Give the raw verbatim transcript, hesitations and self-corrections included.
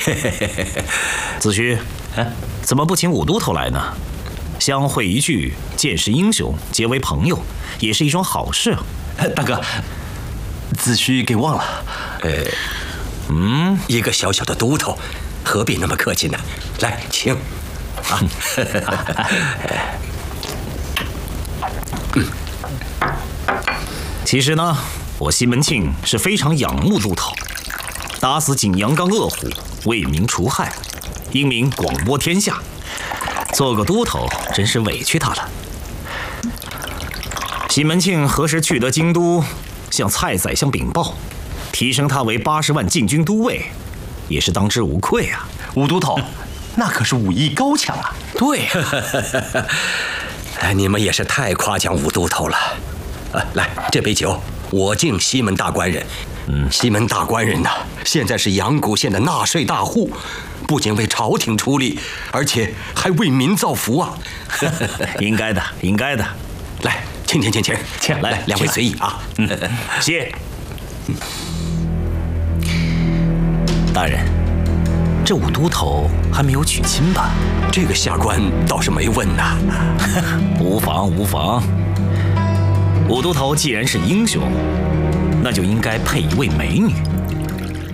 子虚，哎，怎么不请武都头来呢？相会一聚，见识英雄，结为朋友，也是一桩好事啊。 大哥，子虚给忘了。 呃，嗯，一个小小的都头，何必那么客气呢？来，请。啊。 嗯。其实呢，我西门庆是非常仰慕都头，打死景阳冈恶虎，为民除害，英名广播天下。做个都头真是委屈他了。西门庆何时去得京都，向蔡宰相禀报，提升他为八十万禁军都尉，也是当之无愧啊。 武都头，那可是武艺高强啊。 对， 你们也是太夸奖武都头了。啊，来，这杯酒我敬西门大官人。嗯，西门大官人呐、啊，现在是阳谷县的纳税大户，不仅为朝廷出力，而且还为民造福啊！ 应该的，应该的。 来，请请请请，请来，两位随意啊。 嗯，谢。大人，这武都头还没有娶亲吧？ 这个下官倒是没问呐。 无妨无妨。武都头既然是英雄，那就应该配一位美女。